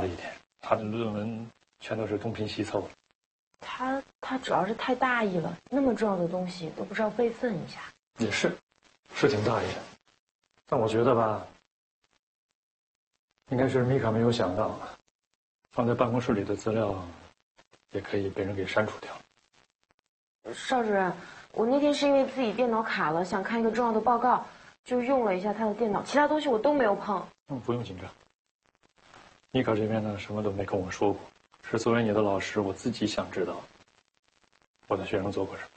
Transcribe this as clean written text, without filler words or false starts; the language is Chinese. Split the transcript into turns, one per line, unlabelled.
了一点，他的论文全都是东拼西凑的。
他主要是太大意了，那么重要的东西都不知道备份一下。
也是挺大意的，但我觉得吧，应该是米卡没有想到，放在办公室里的资料，也可以被人给删除掉。
邵主任，我那天是因为自己电脑卡了，想看一个重要的报告，就用了一下他的电脑，其他东西我都没有碰。
不用紧张。米卡这边呢，什么都没跟我说过，是作为你的老师，我自己想知道我的学生做过什么。